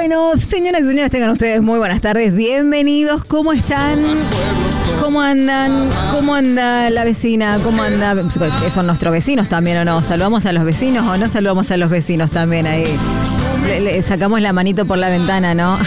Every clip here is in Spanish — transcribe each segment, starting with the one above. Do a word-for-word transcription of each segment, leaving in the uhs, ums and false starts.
Bueno, señoras y señores, tengan ustedes muy buenas tardes, bienvenidos, ¿cómo están? ¿Cómo andan? ¿Cómo anda la vecina? ¿Cómo anda? ¿Son nuestros vecinos también o no? ¿Saludamos a los vecinos o no saludamos a los vecinos también ahí? Le, le sacamos la manito por la ventana, ¿no?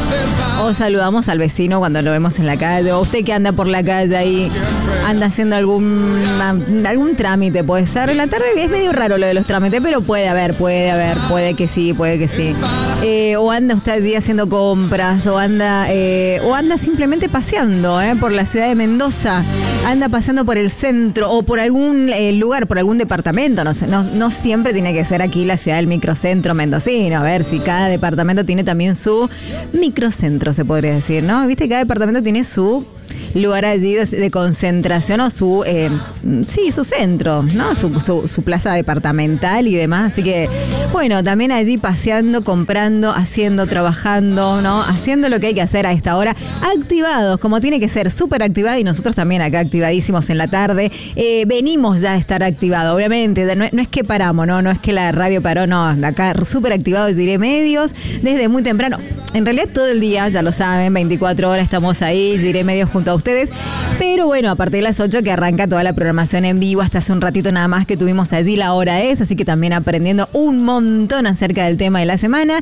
O saludamos al vecino cuando lo vemos en la calle, o usted que anda por la calle ahí, anda haciendo algún algún trámite, puede ser. En la tarde es medio raro lo de los trámites, pero puede haber, puede haber, puede que sí, puede que sí. Eh, o anda usted allí haciendo compras, o anda eh, o anda simplemente paseando eh, por la ciudad de Mendoza, anda paseando por el centro o por algún eh, lugar, por algún departamento, no sé, no, no siempre tiene que ser aquí la ciudad del microcentro mendocino, a ver si cada departamento tiene también su microcentro, se podría decir, ¿no? Viste, cada departamento tiene su lugar allí de, de concentración o su, eh, sí, su centro, ¿no? Su, su, su plaza departamental y demás. Así que, bueno, también allí paseando, comprando, haciendo, trabajando, ¿no? Haciendo lo que hay que hacer a esta hora, activados, como tiene que ser, súper activados, y nosotros también acá activadísimos en la tarde. Eh, venimos ya a estar activados, obviamente, no, no es que paramos, ¿no? No es que la radio paró, no, acá súper activados, Ziré Medios, desde muy temprano. En realidad todo el día, ya lo saben, veinticuatro horas estamos ahí, Ziré Medios junto a ustedes. Pero bueno, a partir de las ocho que arranca toda la programación en vivo, hasta hace un ratito nada más que tuvimos allí, la hora es, así que también aprendiendo un montón acerca del tema de la semana.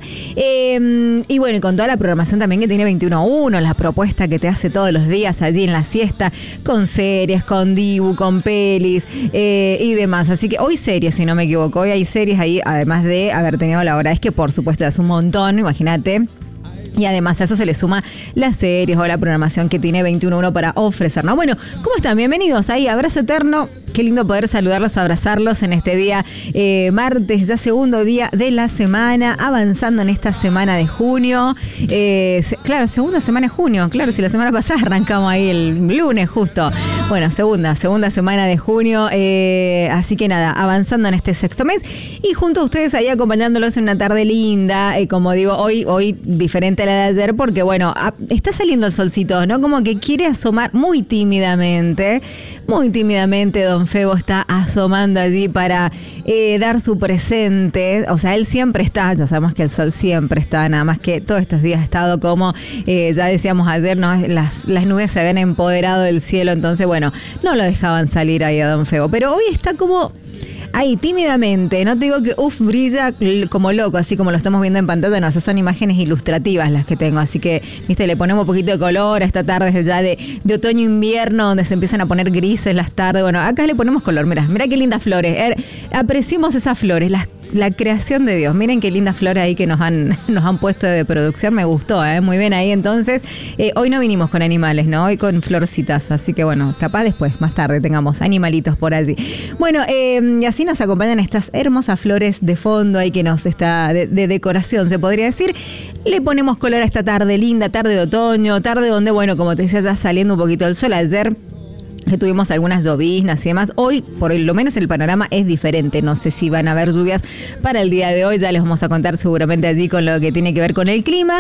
Eh, y bueno, y con toda la programación también que tiene veintiuno uno, la propuesta que te hace todos los días allí en la siesta, con series, con dibu, con pelis eh, y demás. Así que hoy series, si no me equivoco, hoy hay series ahí, además de haber tenido la hora es que por supuesto es un montón, imagínate. Y además a eso se le suma las series o la programación que tiene veintiuno uno para ofrecernos. Bueno, ¿cómo están? Bienvenidos ahí, abrazo eterno. Qué lindo poder saludarlos, abrazarlos en este día eh, martes, ya segundo día de la semana, avanzando en esta semana de junio. Eh, se, claro, segunda semana de junio, claro, si la semana pasada arrancamos ahí el lunes justo. Bueno, segunda, segunda semana de junio, eh, así que nada, avanzando en este sexto mes y junto a ustedes ahí acompañándolos en una tarde linda, eh, como digo, hoy, hoy diferente a la de ayer porque bueno, a, está saliendo el solcito, ¿no? Como que quiere asomar muy tímidamente, muy tímidamente, don Febo está asomando allí para eh, dar su presente. O sea, él siempre está, ya sabemos que el sol siempre está, nada más que todos estos días ha estado como, eh, ya decíamos ayer, ¿no? Las, las nubes se habían empoderado del cielo, entonces bueno, no lo dejaban salir ahí a don Febo. Pero hoy está como ahí, tímidamente, no te digo que uff, brilla como loco, así como lo estamos viendo en pantalla, no, esas son imágenes ilustrativas las que tengo, así que, viste, le ponemos un poquito de color a esta tarde ya de, de otoño-invierno, donde se empiezan a poner grises las tardes, bueno, acá le ponemos color, mirá, mirá qué lindas flores, eh, apreciemos esas flores, las la creación de Dios. Miren qué lindas flores ahí que nos han, nos han puesto de producción. Me gustó, ¿eh? Muy bien ahí. Entonces, eh, hoy no vinimos con animales, ¿no? Hoy con florcitas. Así que bueno, capaz después, más tarde, tengamos animalitos por allí. Bueno, eh, y así nos acompañan estas hermosas flores de fondo ahí que nos está de, de decoración, se podría decir. Le ponemos color a esta tarde linda, tarde de otoño, tarde donde, bueno, como te decía, ya saliendo un poquito el sol ayer, que tuvimos algunas lloviznas y demás. Hoy, por lo menos, el panorama es diferente. No sé si van a haber lluvias para el día de hoy. Ya les vamos a contar seguramente allí con lo que tiene que ver con el clima.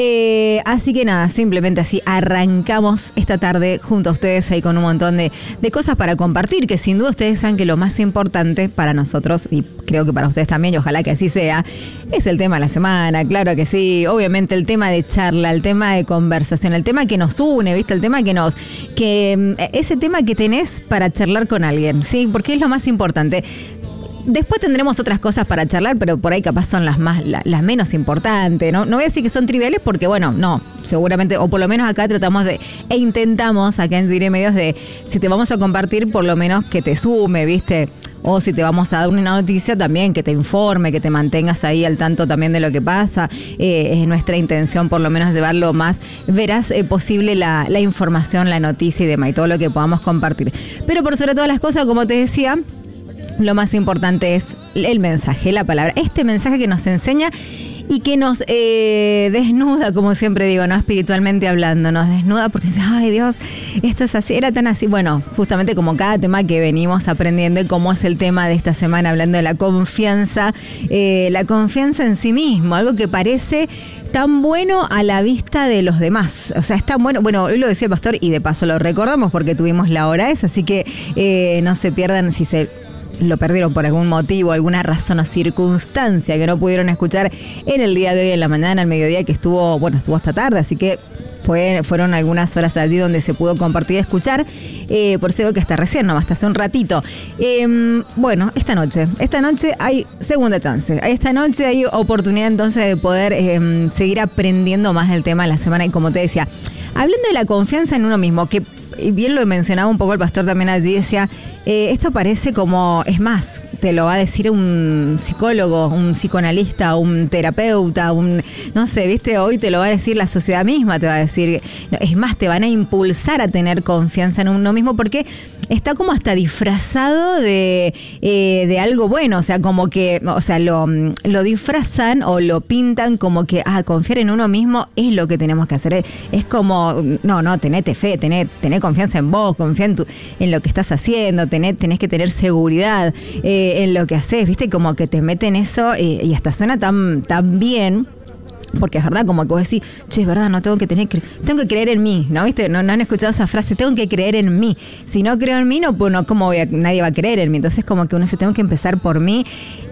Eh, así que nada, simplemente así arrancamos esta tarde junto a ustedes ahí con un montón de, de cosas para compartir, que sin duda ustedes saben que lo más importante para nosotros, y creo que para ustedes también, y ojalá que así sea, es el tema de la semana. Claro que sí. Obviamente el tema de charla, el tema de conversación, el tema que nos une, ¿viste? El tema que nos... que ese tema que tenés para charlar con alguien, ¿sí? Porque es lo más importante. Después tendremos otras cosas para charlar, pero por ahí capaz son las más, la, las menos importantes, ¿no? No voy a decir que son triviales porque, bueno, no, seguramente, o por lo menos acá tratamos de, e intentamos acá en Ziré Medios de, si te vamos a compartir, por lo menos que te sume, ¿viste? O si te vamos a dar una noticia también, que te informe, que te mantengas ahí al tanto también de lo que pasa. Eh, es nuestra intención por lo menos llevar lo más veraz eh, posible la, la información, la noticia y demás, y todo lo que podamos compartir. Pero por sobre todas las cosas, como te decía, lo más importante es el mensaje, la palabra. Este mensaje que nos enseña y que nos eh, desnuda, como siempre digo, ¿no? Espiritualmente hablando, nos desnuda porque dice, ay Dios, esto es así, era tan así. Bueno, justamente como cada tema que venimos aprendiendo, como es el tema de esta semana, hablando de la confianza, eh, la confianza en sí mismo, algo que parece tan bueno a la vista de los demás. O sea, es tan bueno, bueno, hoy lo decía el pastor y de paso lo recordamos porque tuvimos la hora esa, así que eh, no se pierdan si se... lo perdieron por algún motivo, alguna razón o circunstancia que no pudieron escuchar en el día de hoy, en la mañana, al mediodía, que estuvo, bueno, estuvo hasta tarde, así que Fue, fueron algunas horas allí donde se pudo compartir y escuchar, eh, por eso digo que hasta recién, no, hasta hace un ratito. Eh, bueno, esta noche, esta noche hay segunda chance, esta noche hay oportunidad entonces de poder eh, seguir aprendiendo más del tema de la semana, y como te decía, hablando de la confianza en uno mismo, que bien lo mencionaba un poco el pastor también allí, decía, eh, esto parece como, es más, te lo va a decir un psicólogo, un psicoanalista, un terapeuta, un, no sé, viste, hoy te lo va a decir la sociedad misma, te va a decir, es más, te van a impulsar a tener confianza en uno mismo, porque está como hasta disfrazado de, eh, de algo bueno, o sea, como que, o sea, lo, lo disfrazan o lo pintan como que, ah, confiar en uno mismo es lo que tenemos que hacer, es como, no, no, tenete fe, tené, tené confianza en vos, confía en, tu, en lo que estás haciendo, tené, tenés que tener seguridad, eh, en lo que haces, viste, como que te meten eso eh, y hasta suena tan, tan bien, porque es verdad, como que vos decís, che, es verdad, no tengo que tener, tengo que creer en mí, ¿no? ¿Viste? No, no han escuchado esa frase, tengo que creer en mí. Si no creo en mí, no, pues no, ¿cómo voy a, nadie va a creer en mí? Entonces como que uno dice, tengo que empezar por mí.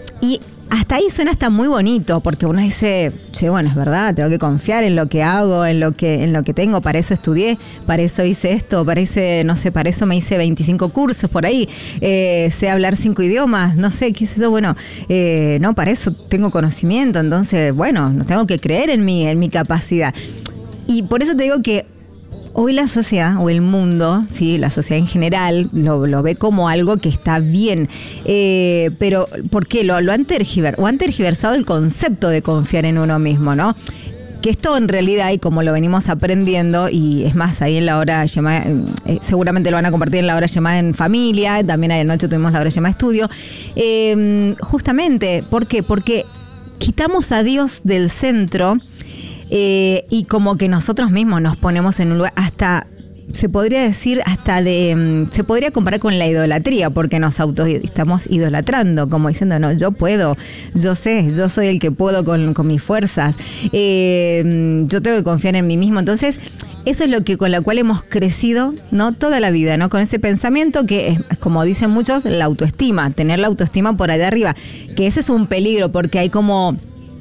Y hasta ahí suena hasta muy bonito, porque uno dice, che, bueno, es verdad, tengo que confiar en lo que hago, en lo que, en lo que tengo, para eso estudié, para eso hice esto, para eso, no sé, para eso me hice veinticinco cursos por ahí, eh, sé hablar cinco idiomas, no sé, qué sé yo, bueno, eh, no, para eso tengo conocimiento, entonces, bueno, tengo que creer en mí, en mi capacidad. Y por eso te digo que hoy la sociedad o el mundo, sí, la sociedad en general, lo, lo ve como algo que está bien. Eh, pero, ¿por qué? Lo, lo han tergiversado, o han tergiversado el concepto de confiar en uno mismo, ¿no? Que esto en realidad, y como lo venimos aprendiendo, y es más, ahí en la hora llamada, eh, seguramente lo van a compartir en la hora llamada en familia, también anoche tuvimos la hora llamada estudio, eh, justamente, ¿por qué? Porque quitamos a Dios del centro. Eh, y como que nosotros mismos nos ponemos en un lugar, hasta se podría decir, hasta de, se podría comparar con la idolatría, porque nos auto estamos idolatrando, como diciendo, no, yo puedo, yo sé, yo soy el que puedo con, con mis fuerzas, eh, yo tengo que confiar en mí mismo. Entonces, eso es lo que con la cual hemos crecido, ¿no? Toda la vida, ¿no? Con ese pensamiento que es, como dicen muchos, la autoestima, tener la autoestima por allá arriba, que ese es un peligro, porque hay como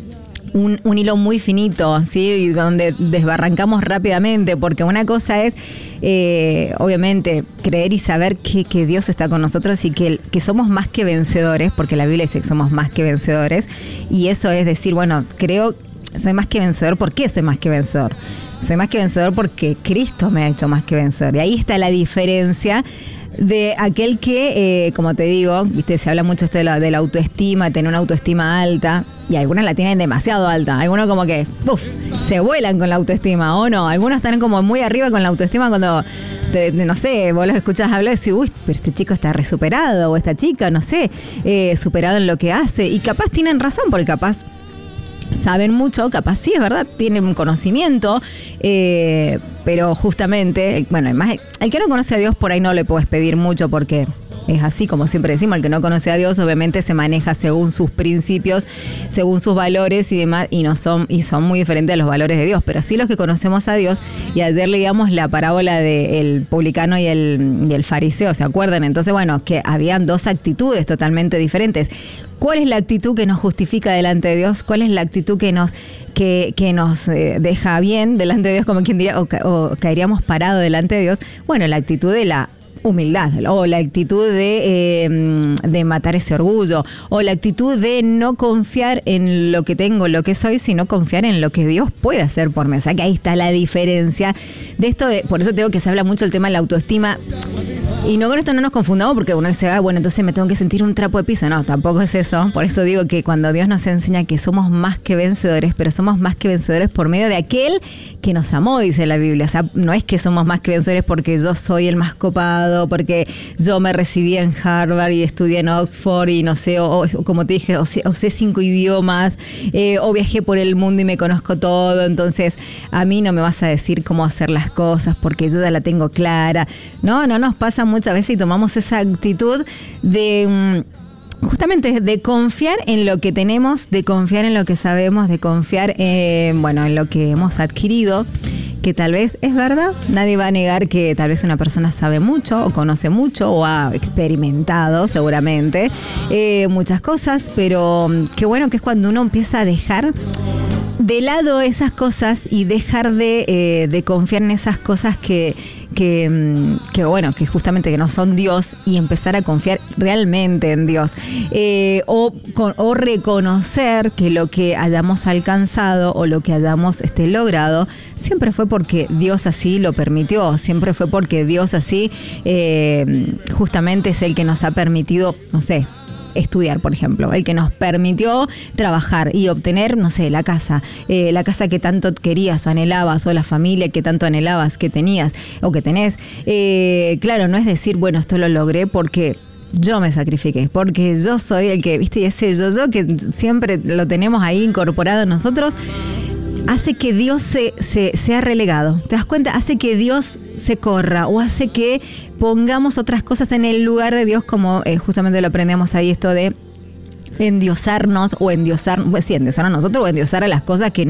Un, un hilo muy finito, ¿sí? Donde desbarrancamos rápidamente, porque una cosa es, eh, obviamente, creer y saber que, que Dios está con nosotros y que, que somos más que vencedores, porque la Biblia dice que somos más que vencedores, y eso es decir, bueno, creo, soy más que vencedor. ¿Por qué soy más que vencedor? Soy más que vencedor porque Cristo me ha hecho más que vencedor, y ahí está la diferencia de aquel que, eh, como te digo, viste, se habla mucho esto de la, de la autoestima, tener una autoestima alta, y algunos la tienen demasiado alta, algunos como que, ¡puf!, se vuelan con la autoestima, o no, algunos están como muy arriba con la autoestima cuando, te, no sé, vos los escuchás hablar y decís, uy, pero este chico está resuperado, o esta chica, no sé, eh, superado en lo que hace, y capaz tienen razón, porque capaz saben mucho, capaz sí, es verdad, tienen un conocimiento, eh, pero justamente, bueno, además, el que no conoce a Dios por ahí no le puedes pedir mucho, porque es así, como siempre decimos, el que no conoce a Dios obviamente se maneja según sus principios, según sus valores y demás, y no son, y son muy diferentes a los valores de Dios, pero sí los que conocemos a Dios. Y ayer leíamos la parábola del publicano y el, y el fariseo, ¿se acuerdan? Entonces, bueno, que habían dos actitudes totalmente diferentes. ¿Cuál es la actitud que nos justifica delante de Dios? ¿Cuál es la actitud que nos, que, que nos eh, deja bien delante de Dios, como quien diría, o, ca- o caeríamos parado delante de Dios? Bueno, la actitud de la humildad, o la actitud de, eh, de matar ese orgullo, o la actitud de no confiar en lo que tengo, lo que soy, sino confiar en lo que Dios puede hacer por mí. O sea que ahí está la diferencia de esto, de, por eso te digo que se habla mucho el tema de la autoestima. Y no, con esto no nos confundamos, porque uno dice, ah, bueno, entonces me tengo que sentir un trapo de piso. No, tampoco es eso. Por eso digo que cuando Dios nos enseña que somos más que vencedores, pero somos más que vencedores por medio de aquel que nos amó, dice la Biblia. O sea, no es que somos más que vencedores porque yo soy el más copado, porque yo me recibí en Harvard y estudié en Oxford y no sé, o, o como te dije, o sé, o sé cinco idiomas, eh, o viajé por el mundo y me conozco todo. Entonces, a mí no me vas a decir cómo hacer las cosas porque yo ya la tengo clara. No, no nos pasa muchas veces y tomamos esa actitud de justamente de confiar en lo que tenemos, de confiar en lo que sabemos, de confiar en, bueno, en lo que hemos adquirido. que tal vez es verdad. Nadie va a negar que tal vez una persona sabe mucho o conoce mucho o ha experimentado seguramente eh, muchas cosas, pero qué bueno que es cuando uno empieza a dejar de lado esas cosas y dejar de, eh, de confiar en esas cosas que, que, que, bueno, que justamente que no son Dios y empezar a confiar realmente en Dios. Eh, o, con, o reconocer que lo que hayamos alcanzado o lo que hayamos este, logrado siempre fue porque Dios así lo permitió, siempre fue porque Dios así eh, justamente es el que nos ha permitido, no sé, estudiar, por ejemplo, el que nos permitió trabajar y obtener, no sé, la casa, eh, la casa que tanto querías o anhelabas, o la familia que tanto anhelabas que tenías o que tenés. Eh, claro, no es decir, bueno, esto lo logré porque yo me sacrifiqué, porque yo soy el que, viste, ese yo-yo que siempre lo tenemos ahí incorporado en nosotros, hace que Dios se, se sea relegado. ¿Te das cuenta? Hace que Dios se corra o hace que pongamos otras cosas en el lugar de Dios, como eh, justamente lo aprendemos ahí, esto de endiosarnos o endiosar, pues sí, endiosar a nosotros o endiosar a las cosas que